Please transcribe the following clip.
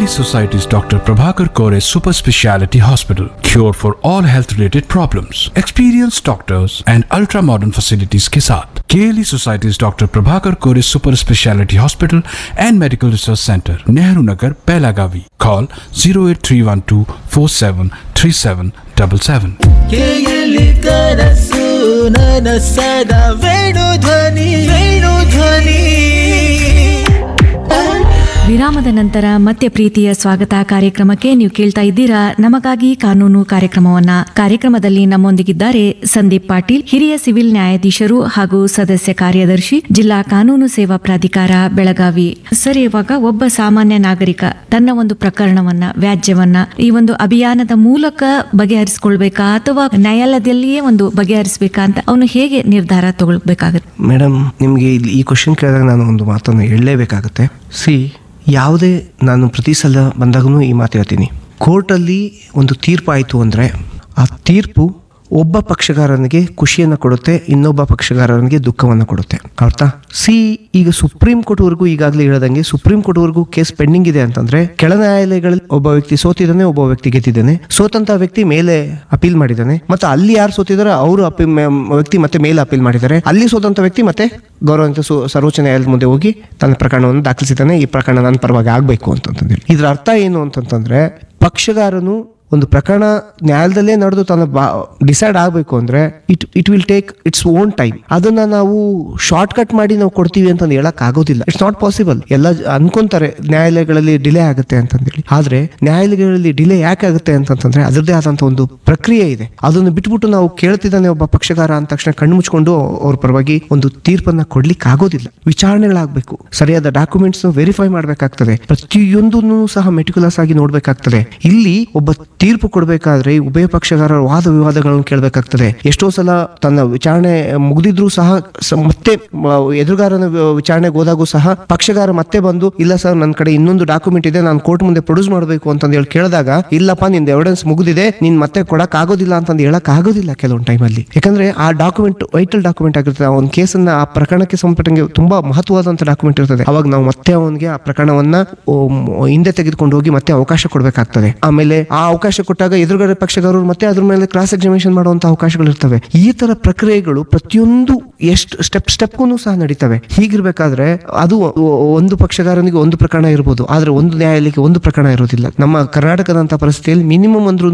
Society's Dr. Prabhakar Kore Super Speciality Hospital. Cure for all health related problems. Experienced doctors and ultra modern facilities के साथ KLE Society's Dr. Prabhakar Kore Super Speciality Hospital and Medical Research Center, Nehru Nagar, Pelagavi. Call 08312 473777. ಕೇಯಲಿ ಕನಸು ನನಸದ ವೇಣುಧ್ವನಿ ವೇಣುಧ್ವನಿ. ವಿರಾಮದ ನಂತರ ಮತ್ತೆ ಪ್ರೀತಿಯ ಸ್ವಾಗತ ಕಾರ್ಯಕ್ರಮಕ್ಕೆ ನೀವು ಕೇಳ್ತಾ ಇದ್ದೀರಾ ನಮಗಾಗಿ ಕಾನೂನು ಕಾರ್ಯಕ್ರಮವನ್ನ. ಕಾರ್ಯಕ್ರಮದಲ್ಲಿ ನಮ್ಮೊಂದಿಗಿದ್ದಾರೆ ಸಂದೀಪ್ ಪಾಟೀಲ್, ಹಿರಿಯ ಸಿವಿಲ್ ನ್ಯಾಯಾಧೀಶರು ಹಾಗೂ ಸದಸ್ಯ ಕಾರ್ಯದರ್ಶಿ, ಜಿಲ್ಲಾ ಕಾನೂನು ಸೇವಾ ಪ್ರಾಧಿಕಾರ, ಬೆಳಗಾವಿ. ಸರ್, ಇವಾಗ ಒಬ್ಬ ಸಾಮಾನ್ಯ ನಾಗರಿಕ ತನ್ನ ಒಂದು ಪ್ರಕರಣವನ್ನ, ವ್ಯಾಜ್ಯವನ್ನ ಈ ಒಂದು ಅಭಿಯಾನದ ಮೂಲಕ ಬಗೆಹರಿಸಿಕೊಳ್ಬೇಕಾ ಅಥವಾ ನ್ಯಾಯಾಲಯದಲ್ಲಿಯೇ ಒಂದು ಬಗೆಹರಿಸಬೇಕಾ ಅಂತ ಅವನು ಹೇಗೆ ನಿರ್ಧಾರ ತಗೊಳ್ಬೇಕಾಗುತ್ತೆ? ಮೇಡಮ್, ನಿಮಗೆ ಈ ಕ್ವಶನ್ ಕೇಳಿದಾಗ ನಾನು ಒಂದು ಮಾತನ್ನು ಹೇಳಲೇಬೇಕಾಗುತ್ತೆ. ಯಾವುದೇ ನಾನು ಪ್ರತಿ ಸಲ ಬಂದಾಗೂ ಈ ಮಾತು ಹೇಳ್ತೀನಿ. ಕೋರ್ಟಲ್ಲಿ ಒಂದು ತೀರ್ಪು ಆಯಿತು ಅಂದರೆ ಆ ತೀರ್ಪು ಒಬ್ಬ ಪಕ್ಷಗಾರನಿಗೆ ಖುಷಿಯನ್ನು ಕೊಡುತ್ತೆ, ಇನ್ನೊಬ್ಬ ಪಕ್ಷಗಾರನಿಗೆ ದುಃಖವನ್ನು ಕೊಡುತ್ತೆ. ಅರ್ಥ? ಈಗ ಸುಪ್ರೀಂ ಕೋರ್ಟ್ವರೆಗೂ ಈಗಾಗಲೇ ಹೇಳದಂಗೆ ಸುಪ್ರೀಂ ಕೋರ್ಟ್ವರೆಗೂ ಕೇಸ್ ಪೆಂಡಿಂಗ್ ಇದೆ ಅಂತಂದ್ರೆ ಕೆಳ ನ್ಯಾಯಾಲಯಗಳಲ್ಲಿ ಒಬ್ಬ ವ್ಯಕ್ತಿ ಸೋತಿದ್ದಾನೆ, ಒಬ್ಬ ವ್ಯಕ್ತಿ ಗೆದ್ದಿದ್ದಾನೆ. ಸೋತಂತ ವ್ಯಕ್ತಿ ಮೇಲೆ ಅಪೀಲ್ ಮಾಡಿದ್ದಾನೆ, ಮತ್ತೆ ಅಲ್ಲಿ ಯಾರು ಸೋತಿದಾರೆ ಅವರು ವ್ಯಕ್ತಿ ಮತ್ತೆ ಮೇಲೆ ಅಪೀಲ್ ಮಾಡಿದ್ದಾರೆ. ಅಲ್ಲಿ ಸೋತಂತ ವ್ಯಕ್ತಿ ಮತ್ತೆ ಗೌರವಾನ್ವಿತ ಸರ್ವೋಚ್ಚ ನ್ಯಾಯಾಲಯದ ಮುಂದೆ ಹೋಗಿ ತನ್ನ ಪ್ರಕರಣವನ್ನು ದಾಖಲಿಸಿದ್ದಾನೆ, ಈ ಪ್ರಕರಣ ನನ್ನ ಪರವಾಗಿ ಆಗಬೇಕು ಅಂತಂದ್ರೆ ಇದ್ರ ಅರ್ಥ ಏನು ಅಂತಂತಂದ್ರೆ, ಪಕ್ಷಗಾರನು ಒಂದು ಪ್ರಕರಣ ನ್ಯಾಯಾಲಯದಲ್ಲೇ ನಡೆದು ತನ್ನ ಡಿಸೈಡ್ ಆಗಬೇಕು ಅಂದ್ರೆ it will take its own time. ಅದನ್ನ ನಾವು ಶಾರ್ಟ್ ಕಟ್ ಮಾಡಿ ನಾವು ಕೊಡ್ತೀವಿ ಅಂತಂದು ಹೇಳಕ್ ಆಗೋದಿಲ್ಲ. It's not possible. ಎಲ್ಲ ಅನ್ಕೊಂತಾರೆ ನ್ಯಾಯಾಲಯಗಳಲ್ಲಿ ಡಿಲೇ ಆಗುತ್ತೆ ಅಂತಂದೇಳಿ. ಆದ್ರೆ ನ್ಯಾಯಾಲಯಗಳಲ್ಲಿ ಡಿಲೇ ಯಾಕೆ ಆಗುತ್ತೆ ಅಂತಂದ್ರೆ ಅದರದೇ ಆದಂತ ಒಂದು ಪ್ರಕ್ರಿಯೆ ಇದೆ. ಅದನ್ನು ಬಿಟ್ಬಿಟ್ಟು ನಾವು ಕೇಳ್ತಿದ್ದಾನೆ ಒಬ್ಬ ಪಕ್ಷಗಾರ ಅಂದ ತಕ್ಷಣ ಕಣ್ಣು ಮುಚ್ಕೊಂಡು ಅವ್ರ ಪರವಾಗಿ ಒಂದು ತೀರ್ಪನ್ನ ಕೊಡ್ಲಿಕ್ಕೆ ಆಗೋದಿಲ್ಲ. ವಿಚಾರಣೆಗಳಾಗಬೇಕು, ಸರಿಯಾದ ಡಾಕ್ಯುಮೆಂಟ್ಸ್ ವೆರಿಫೈ ಮಾಡ್ಬೇಕಾಗ್ತದೆ, ಪ್ರತಿಯೊಂದನ್ನು ಸಹ ಮೆಟಿಕ್ಯುಲಸ್ ಆಗಿ ನೋಡ್ಬೇಕಾಗ್ತದೆ. ಇಲ್ಲಿ ಒಬ್ಬ ತೀರ್ಪು ಕೊಡಬೇಕಾದ್ರೆ ಉಭಯ ಪಕ್ಷಗಾರರ ವಾದ ವಿವಾದಗಳನ್ನು ಕೇಳಬೇಕಾಗ್ತದೆ. ಎಷ್ಟೋ ಸಲ ತನ್ನ ವಿಚಾರಣೆ ಮುಗಿದಿದ್ರು ಸಹ ಮತ್ತೆ ಎದುರುಗಾರನ ವಿಚಾರಣೆಗೆ ಹೋದಾಗೂ ಸಹ ಪಕ್ಷಗಾರ ಮತ್ತೆ ಬಂದು, ಇಲ್ಲ ಸರ್ ನನ್ನ ಕಡೆ ಇನ್ನೊಂದು ಡಾಕ್ಯುಮೆಂಟ್ ಇದೆ, ನಾನು ಕೋರ್ಟ್ ಮುಂದೆ ಪ್ರೊಡ್ಯೂಸ್ ಮಾಡಬೇಕು ಅಂತಂದು ಹೇಳಿ ಕೇಳಿದಾಗ, ಇಲ್ಲಪ್ಪ ನಿಂದ ಎವಿಡೆನ್ಸ್ ಮುಗಿದಿದೆ, ನೀನ್ ಮತ್ತೆ ಕೊಡಕ್ ಆಗೋದಿಲ್ಲ ಅಂತಂದು ಹೇಳಕ್ ಆಗೋದಿಲ್ಲ ಕೆಲವೊಂದು ಟೈಮಲ್ಲಿ. ಯಾಕಂದ್ರೆ ಆ ಡಾಕ್ಯುಮೆಂಟ್ ವೈಟಲ್ ಡಾಕ್ಯುಮೆಂಟ್ ಆಗಿರ್ತದೆ. ಆ ಒಂದು ಕೇಸನ್ನ, ಆ ಪ್ರಕರಣಕ್ಕೆ ಸಂಬಂಧಪಟ್ಟಂಗೆ ತುಂಬಾ ಮಹತ್ವವಾದಂತ ಡಾಕ್ಯುಮೆಂಟ್ ಇರ್ತದೆ. ಅವಾಗ ನಾವು ಮತ್ತೆ ಅವನಿಗೆ ಆ ಪ್ರಕರಣವನ್ನ ಹಿಂದೆ ತೆಗೆದುಕೊಂಡು ಹೋಗಿ ಮತ್ತೆ ಅವಕಾಶ ಕೊಡಬೇಕಾಗ್ತದೆ. ಆಮೇಲೆ ಆ ಅವಕಾಶ ಕೊಟ್ಟಾಗ ಎದುರುಗಡೆ ಪಕ್ಷಗಾರರು ಮತ್ತೆ ಅದ್ರ ಮೇಲೆ ಕ್ರಾಸ್ ಎಕ್ಸಾಮಿನೇಷನ್ ಮಾಡುವಂತ ಅವಕಾಶಗಳು ಇರ್ತವೆ. ಈ ತರ ಪ್ರಕ್ರಿಯೆಗಳು ಪ್ರತಿಯೊಂದು ಎಷ್ಟು ಸ್ಟೆಪ್ಗೂ ಸಹ ನಡೀತವೆ. ಹೀಗಿರ್ಬೇಕಾದ್ರೆ ಅದು ಒಂದು ಪಕ್ಷಗಾರನಿಗೆ ಒಂದು ಪ್ರಕರಣ ಇರಬಹುದು, ಆದ್ರೆ ಒಂದು ನ್ಯಾಯಾಲಯಕ್ಕೆ ಒಂದು ಪ್ರಕರಣ ಇರೋದಿಲ್ಲ. ನಮ್ಮ ಕರ್ನಾಟಕದಂತ ಪರಿಸ್ಥಿತಿಯಲ್ಲಿ ಮಿನಿಮಮ್ ಅಂದ್ರೂ